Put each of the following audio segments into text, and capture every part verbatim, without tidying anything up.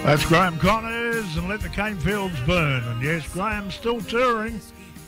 That's Graham Connors and Let the Cane Fields Burn. And yes, Graham's still touring.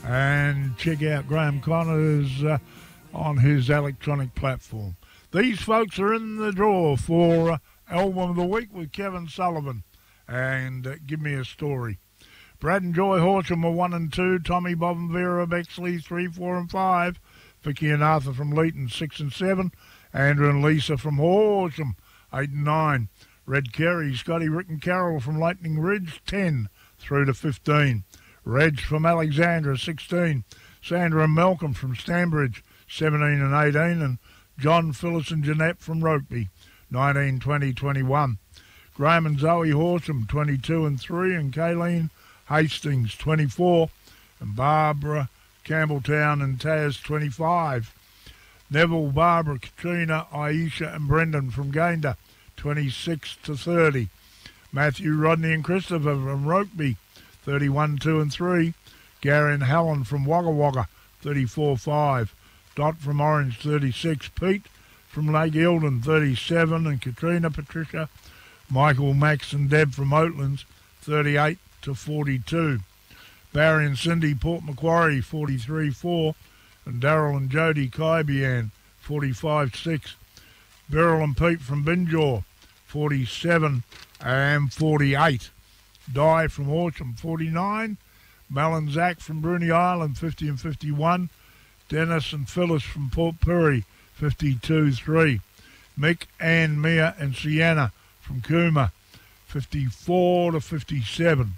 And check out Graham Connors uh, on his electronic platform. These folks are in the draw for uh, Album of the Week with Kevin Sullivan. And uh, Give Me a Story. Brad and Joy Horsham are one and two. Tommy, Bob and Vera Bexley three, four and five. Vicky and Arthur from Leeton six and seven. Andrew and Lisa from Horsham eight and nine. Red Kerry, Scotty, Rick and Carroll from Lightning Ridge, ten through to fifteen. Reg from Alexandra, sixteen. Sandra and Malcolm from Stanbridge, seventeen and eighteen. And John, Phyllis and Jeanette from Rokeby, nineteen, twenty, twenty-one. Graham and Zoe Horsham, twenty-two and three. And Kayleen Hastings, twenty-four. And Barbara Campbelltown and Taz, twenty-five. Neville, Barbara, Katrina, Aisha and Brendan from Gayndah, twenty-six to thirty. Matthew, Rodney and Christopher from Rokeby, thirty-one, two and three. Gary and Helen from Wagga Wagga, thirty-four, five. Dot from Orange, thirty-six. Pete from Lake Eildon, thirty-seven. And Katrina, Patricia, Michael, Max and Deb from Oatlands, thirty-eight to forty-two. Barry and Cindy, Port Macquarie, forty-three, four. And Daryl and Jody Kaibian, forty-five, six. Beryl and Pete from Binjaw, forty-seven and forty-eight. Di from Horsham, forty-nine. Mel and Zach from Bruny Island, fifty and fifty-one. Dennis and Phyllis from Port Pirie, fifty-two, three. Mick, Ann, Mia and Sienna from Cooma, fifty-four to fifty-seven.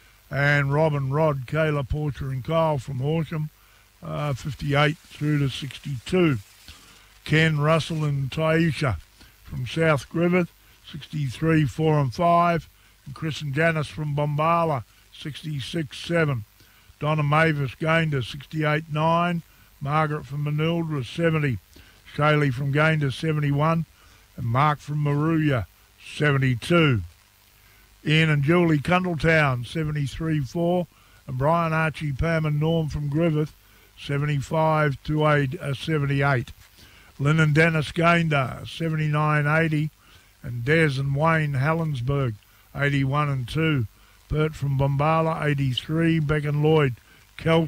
And Rob and Rod, Kayla, Porter and Kyle from Horsham, uh, fifty-eight through to sixty-two. Ken, Russell and Taisha from South Griffith, sixty-three, four and five. And Chris and Janice from Bombala, sixty-six, seven. Donna Mavis Gayndah, sixty-eight, nine. Margaret from Manildra, seventy. Shaylee from Gayndah, seventy-one. And Mark from Maruya, seventy-two. Ian and Julie Cundletown, seventy-three, four. And Brian, Archie, Pam and Norm from Griffith, seventy-five to eight, uh, seventy-eight. Lynn and Dennis Gayndah, seventy-nine, eighty. And Des and Wayne Helensburg, eighty-one and two. Bert from Bombala, eighty-three. Beck and Lloyd, Kel